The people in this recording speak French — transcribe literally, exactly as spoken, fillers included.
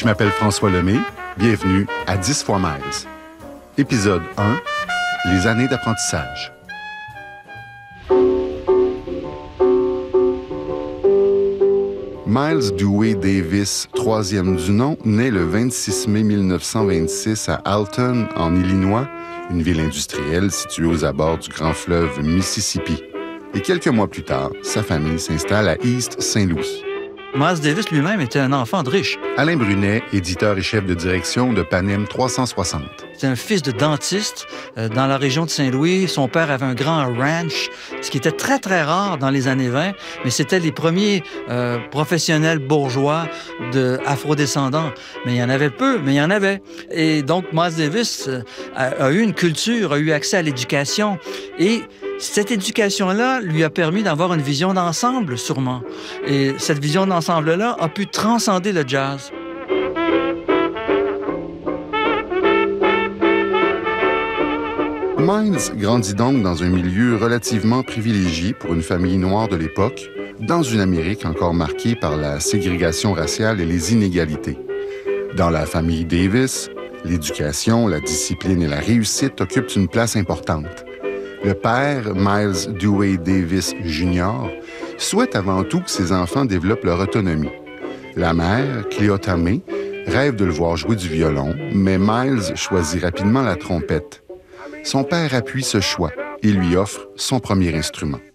Je m'appelle François Lemay. Bienvenue à dix fois Miles. Épisode un, les années d'apprentissage. Miles Dewey Davis, troisième du nom, naît le vingt-six mai mille neuf cent vingt-six à Alton, en Illinois, une ville industrielle située aux abords du grand fleuve Mississippi. Et quelques mois plus tard, sa famille s'installe à East Saint Louis. Miles Davis lui-même était un enfant de riche. Alain Brunet, éditeur et chef de direction de Panem trois cent soixante. C'était un fils de dentiste euh, dans la région de Saint-Louis. Son père avait un grand ranch, ce qui était très, très rare dans les années vingt, mais c'était les premiers euh, professionnels bourgeois de afrodescendants. Mais il y en avait peu, mais il y en avait. Et donc, Miles Davis euh, a, a eu une culture, a eu accès à l'éducation. Et cette éducation-là lui a permis d'avoir une vision d'ensemble, sûrement. Et cette vision d'ensemble-là a pu transcender le jazz. Miles grandit donc dans un milieu relativement privilégié pour une famille noire de l'époque, dans une Amérique encore marquée par la ségrégation raciale et les inégalités. Dans la famille Davis, l'éducation, la discipline et la réussite occupent une place importante. Le père, Miles Dewey Davis Junior, souhaite avant tout que ses enfants développent leur autonomie. La mère, Cléota May, rêve de le voir jouer du violon, mais Miles choisit rapidement la trompette. Son père appuie ce choix et lui offre son premier instrument.